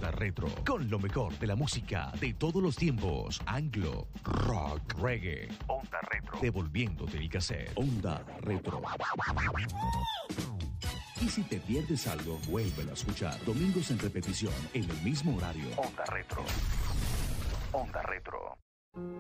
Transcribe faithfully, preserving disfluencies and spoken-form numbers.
Onda Retro, con lo mejor de la música de todos los tiempos. Anglo, rock, reggae. Onda Retro, devolviéndote el cassette. Onda Retro. Y si te pierdes algo, vuélvelo a escuchar. Domingos en repetición, en el mismo horario. Onda Retro. Onda Retro.